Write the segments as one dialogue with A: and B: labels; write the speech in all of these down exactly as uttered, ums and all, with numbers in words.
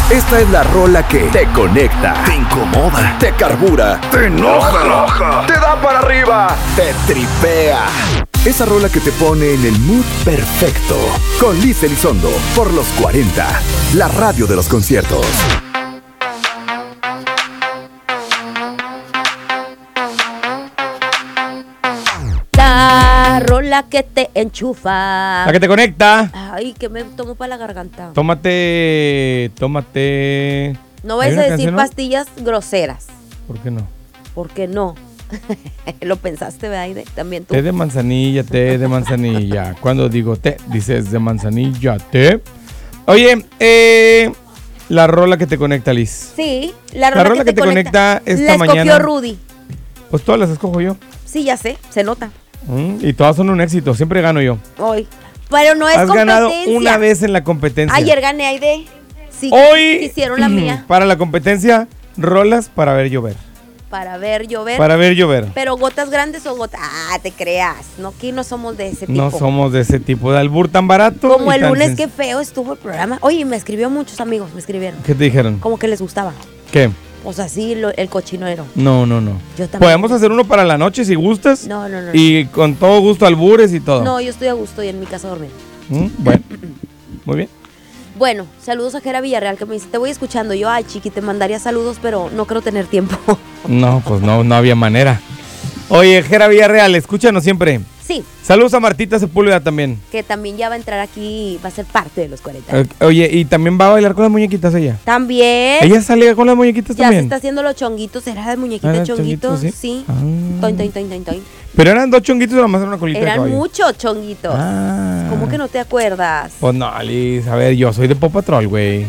A: Esta es la rola que te conecta, te incomoda, te carbura, te enoja, te da para arriba, te tripea. Esa rola que te pone en el mood perfecto. Con Liz Elizondo, por los cuarenta, la radio de los conciertos.
B: La rola que te enchufa.
C: La que te conecta.
B: Ay, que me tomo para la garganta.
C: Tómate, tómate.
B: No vayas a
C: ¿Hay una
B: decir
C: canción, no?
B: pastillas groseras.
C: ¿Por qué no?
B: ¿Por qué no? Lo pensaste, ¿verdad, Aide? También tú.
C: Té de manzanilla, té de manzanilla. Cuando digo té, dices de manzanilla, té. Oye, eh, la rola que te conecta, Liz.
B: Sí, la rola,
C: La rola que te conecta esta
B: la
C: mañana.
B: escogió Rudy.
C: Pues todas las escojo yo.
B: Sí, ya sé, se nota.
C: Mm, y todas son un éxito, siempre gano yo.
B: Hoy. Pero no es
C: Has
B: competencia.
C: ganado una vez en la competencia.
B: Ayer gané, Aide. Sí,
C: Hoy
B: hicieron la mía.
C: Para la competencia, rolas para ver llover.
B: Para ver llover.
C: Para ver llover.
B: Pero gotas grandes o gotas. Ah, te creas. No, aquí no somos de ese tipo.
C: No somos de ese tipo de albur tan barato.
B: Como
C: y
B: el
C: tan
B: lunes,
C: sen-
B: qué feo estuvo el programa. Oye, me escribió muchos amigos, me escribieron.
C: ¿Qué te dijeron?
B: Como que les gustaba.
C: ¿Qué?
B: O sea, sí, lo- el cochinero.
C: No, no, no.
B: Yo también.
C: Podemos hacer uno para la noche si gustas.
B: No, no, no.
C: Y con todo gusto albures y todo.
B: No, yo estoy a gusto y en mi casa a dormir.
C: ¿Mm? Bueno, muy bien.
B: Bueno, saludos a Jera Villarreal que me dice, te voy escuchando. Yo, ay, chiqui, te mandaría saludos, pero no creo tener tiempo.
C: No, pues no, no había manera. Oye, Jera Villarreal, escúchanos siempre.
B: Sí,
C: Saludos a Martita Sepúlveda también.
B: que también ya va a entrar aquí, va a ser parte de los cuarenta.
C: Eh, Oye, y también va a bailar con las muñequitas ella.
B: También.
C: Ella sale con las muñequitas
B: Ya se
C: también.
B: está haciendo los chonguitos. ¿Era de muñequita
C: Ah,
B: de
C: los
B: chonguitos?
C: chonguitos,
B: Sí.
C: ¿sí? Ah.
B: Toin, toin, toin, toin, toin.
C: Pero eran dos chonguitos o nada más era una colita de
B: Eran
C: caballo.
B: muchos chonguitos.
C: Ah.
B: ¿Cómo que no te acuerdas?
C: Pues no, Liz, a ver, yo soy de Paw Patrol, güey.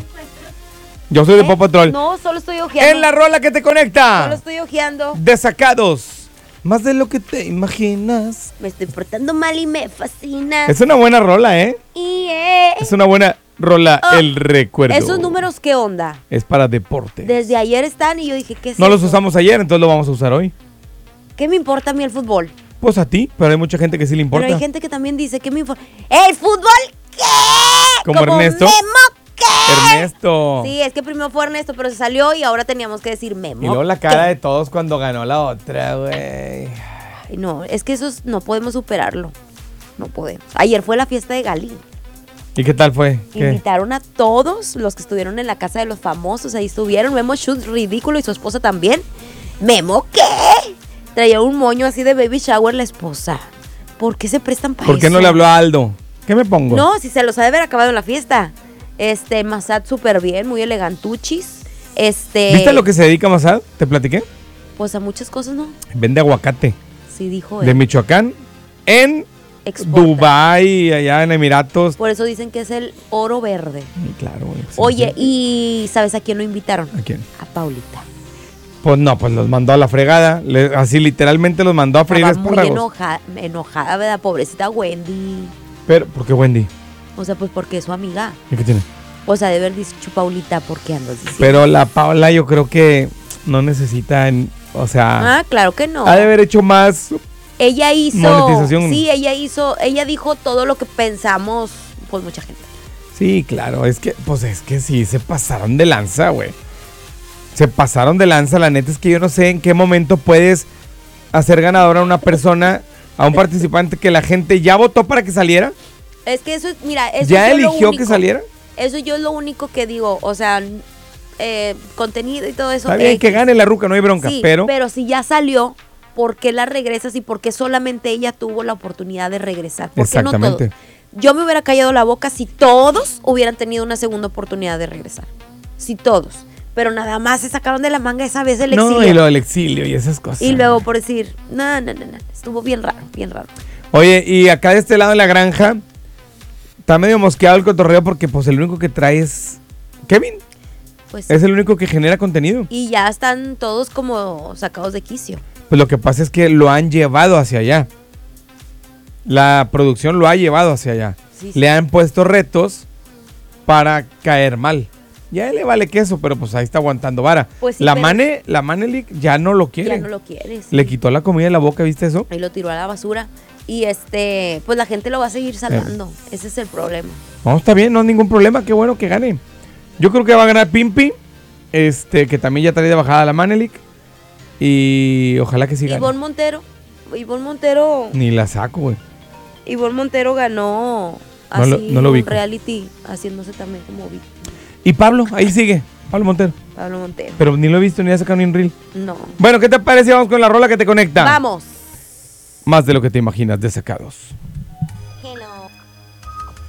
C: Yo soy de
B: ¿Eh?
C: Paw Patrol.
B: No, solo estoy ojeando.
C: En la rola que te conecta.
B: Solo estoy ojeando.
C: Desacados. Más de lo que te imaginas.
B: Me estoy portando mal y me fascina.
C: Es una buena rola, ¿eh?
B: Y, eh,
C: Es una buena rola,
B: Oh,
C: el recuerdo.
B: ¿Esos números qué onda?
C: Es para deporte.
B: Desde ayer están y yo dije, ¿qué es
C: No los
B: eso?
C: usamos ayer, entonces lo vamos a usar hoy.
B: ¿Qué me importa a mí el fútbol?
C: Pues a ti, pero hay mucha gente que sí le importa.
B: Pero hay gente que también dice, ¿qué me importa? ¿El fútbol qué?
C: Como Ernesto.
B: Memo qué.
C: Ernesto.
B: Sí, es que primero fue Ernesto, pero se salió y ahora teníamos que decir Memo.
C: Y luego la cara
B: ¿qué?
C: de todos cuando ganó la otra, güey.
B: Ay, no, es que eso es- no podemos superarlo. No podemos. Ayer fue la fiesta de Galí.
C: ¿Y qué tal fue? ¿Qué?
B: Invitaron a todos los que estuvieron en la casa de los famosos. Ahí estuvieron. Memo Schutz, ridículo, y su esposa también. ¿Memo qué? Traía un moño así de baby shower la esposa. ¿Por qué se prestan para
C: ¿Por qué
B: eso?
C: no le habló a Aldo? ¿Qué me pongo?
B: No, si se los ha de haber acabado en la fiesta. Este, Massad súper bien, muy elegantuchis. Este.
C: ¿Viste a lo que se dedica Massad? ¿Te platiqué?
B: Pues a muchas cosas, ¿no?
C: Vende aguacate
B: Sí, dijo
C: de
B: él.
C: Michoacán en
B: Exporta.
C: Dubái, allá en Emiratos.
B: Por eso dicen que es el oro verde.
C: Sí, claro, güey. Pues,
B: Oye,
C: sí.
B: ¿y sabes a quién lo invitaron?
C: ¿A quién?
B: A Paulita.
C: Pues no, pues los mandó a la fregada. Le- así literalmente los mandó a freír
B: Estaba muy
C: espárragos.
B: enoja- enojada, ¿verdad? Pobrecita Wendy.
C: Pero, ¿por qué Wendy?
B: O sea, pues porque es su amiga.
C: ¿Y qué tiene?
B: O sea, de haber dicho Paulita, ¿por qué andas diciendo?
C: Pero la Paula yo creo que no necesita, en- o sea,
B: Ah, claro que no.
C: ha de haber hecho más.
B: Ella hizo.
C: Monetización.
B: Sí, ella hizo. Ella dijo todo lo que pensamos, pues mucha gente.
C: Sí, claro, es que, pues es que sí, se pasaron de lanza, güey. Se pasaron de lanza, la neta es que yo no sé en qué momento puedes hacer ganadora a una persona, a un participante que la gente ya votó para que saliera.
B: Es que eso es, mira, eso
C: ¿Ya
B: es yo lo
C: eligió
B: único.
C: que saliera?
B: Eso yo es lo único que digo. O sea, eh, contenido y todo eso.
C: Está bien
B: X.
C: que gane la ruca, no hay bronca,
B: Sí,
C: pero...
B: pero si ya salió, ¿por qué la regresas y por qué solamente ella tuvo la oportunidad de regresar? ¿Por qué no
C: Exactamente.
B: todos? Yo me hubiera callado la boca si todos hubieran tenido una segunda oportunidad de regresar. Si todos. Pero nada más se sacaron de la manga esa vez el exilio.
C: No, y lo del exilio y esas cosas.
B: Y luego por decir, no, no, no, no, estuvo bien raro, bien raro.
C: Oye, y acá de este lado en la granja, está medio mosqueado el cotorreo porque pues el único que trae es Kevin.
B: Pues
C: Es el único que genera contenido.
B: y ya están todos como sacados de quicio.
C: Pues lo que pasa es que lo han llevado hacia allá. La producción lo ha llevado hacia allá.
B: Sí, sí.
C: Le han puesto retos para caer mal. Ya le vale queso, pero pues ahí está aguantando vara.
B: Pues sí,
C: la
B: pero-
C: Mane, la Manelik ya no lo quiere.
B: Ya no lo quieres.
C: Le quitó la comida de la boca, ¿viste eso?
B: Y lo tiró a la basura. Y este, pues la gente lo va a seguir salvando. Ese es el problema.
C: No, está bien, no hay ningún problema, qué bueno que gane. Yo creo que va a ganar Pimpi, este, que también ya trae de bajada la Manelik. Y ojalá que sí gane.
B: Ivonne Montero. Ivonne Montero.
C: Ni la saco, güey.
B: Ivonne Montero ganó
C: No
B: así
C: lo- no lo
B: un
C: ubico.
B: reality, haciéndose también como vi-
C: Y Pablo, ahí sigue. Pablo Montero.
B: Pablo Montero.
C: Pero ni lo he visto ni ha sacado ni un reel.
B: No.
C: Bueno, ¿qué te parece? Vamos con la rola que te conecta.
B: Vamos.
C: Más de lo que te imaginas, Desacados.